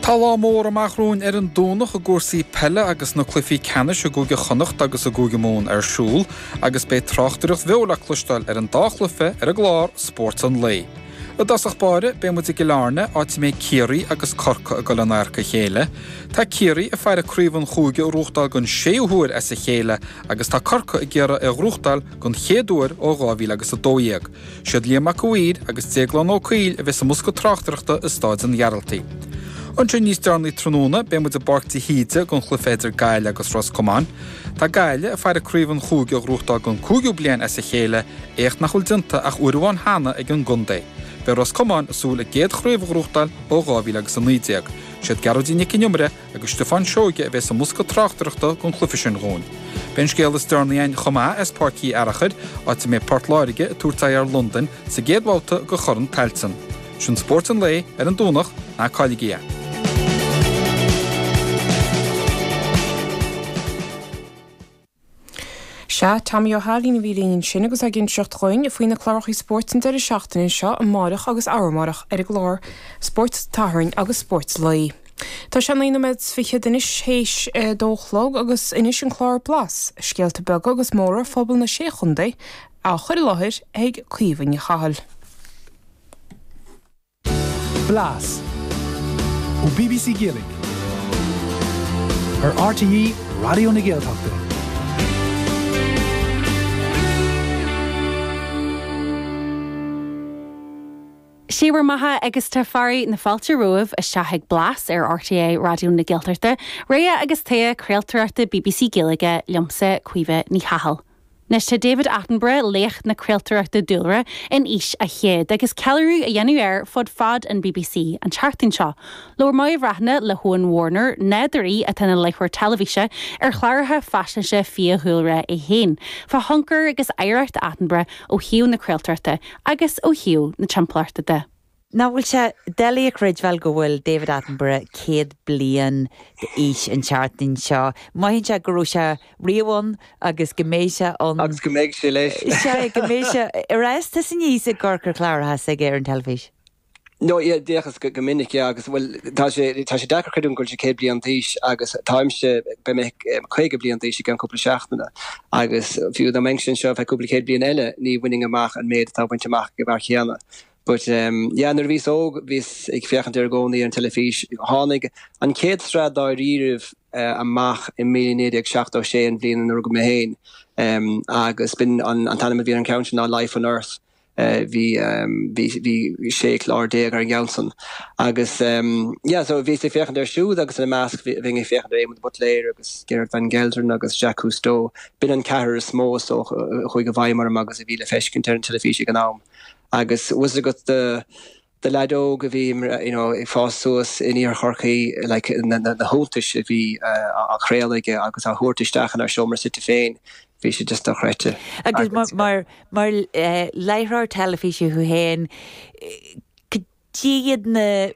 Tá mór amachrún an dúnach a gúrsaí pelle agus na clufií cenis a gúige chonacht agus a gúige mún siúl agus bé trachtarach bheola clustal an dáchlufe a glár sport an lei. A dasach bare be mu gilarne áit mé Kiri agus corca a golanarca chéile, Tá Kiri a fear a críomhan chúige ó rúchtal gon séúhuair as a chéile agus tá corca a gera a rúchtal gon chéadúir ó gáhíl agus a dóiag. Siad líamach uíd agus déglan ó cuil a bheits a musca trachtarachta a stáid an jaraltaí. Anse níos darnaí tróna be mu a bartaí híide gon chluféidir gaile agus Roscommán, Tá gaile a fear a críomhan chúige ó rúchtal gon cúgiú blian as a chéile écht nach chuiltinta ach uruáin hána ag an gundé. Be Roscommán súla géad chríomh rúchtal ó gáhíl agus a níideag. Siad garodíine cinimre agus Stefan Seoige a bheits a musca trachtarachta gon chlufisin gún. Ben scéalas darnaíon chomá as parcí arachid áit mé Portláirige a túrtaí ar London sa géadháta go chorann Tailteann. Sin sport an lei ar an dúnach ná Cailígia. Se Tamí O'Halín bhílíonn sin agus a ginn seocht chuin a faoin na chlárachaí sportin de seachtain seo an marach agus ámarach ar a glár sport táthrainn agus sport lei. Tá se lína med fiche inis hééis dóchlog agus inis an chlár blas, scéalta beg agus móra phobal na séchundé a chuir láthir ag cuomhainn i chahall. Blas ó BBC Gaelic ar RTE Radio na Gaeltachta. Siar maithe agus tar farí na fáilte roimh a seaigh blas ar RTA Radio na Gaeltachta, réa agus thea creaaltarachta BBC Gaeilge liomsa cuimhe ní chahall. Nes tá David Attenborough léach na creaaltarachta dúlra in ís a chéad agus ceilú a dhéanú fad an BBC an teachtain seo. Lór mai bhreathna le Owen Warner neidirí a tena leithhar televíse ar chláirithe faisinse fiadhúilre i héin. Fa honcar agus éireacht Attenborough ó hiú na creaaltarachta agus ó hiú na teampláirta de. Ná bhfuil se déalaí réidhil go bhfuil David Attenborough céad bliain ís an teachtain seo. Maithíonn se go raibh se riamhain agus goméise an... Agus goméid sé leis. Se goméise ar réis tá san níos a gcurcar chláirithe ag ar an telefís. No, déchas go minic agus bhfuil tá sé dechar chuún goil sé céad bliain tíis agus táimse be mé chuige bliain tíis gan cúpla seachtainna agus fiú a mention seo bheith cúpla céad bliain eile ní winning amach an méid tá baint amach go bhar chéanna. But nar vís óg vís ag fechan ar gcónaí an telefís hánig an céad strad dá ríirih amach in 1976 bliain an go mé héin agus bin an tanime bhí an count ná Life on Earth hí sé chlár déag ar Johnson agus so vís ag fechan ar siúd agus an measc bhí fechan ar éimad Butléir agus Gerard Van Gelderen agus Jacques Cousteau bin an cehar smó so chuig go bhaimar agus a bhí le feiscin ar an telefís gan nám. Agus was got the lado go bhí ag fásuas in ar chorcaí like na hóntais a bhí a chréalaige agus a thuirtaisteach ar seomar sit féin bhí sé just a chreite. Agus mar leithrear telefíse chu héin díad na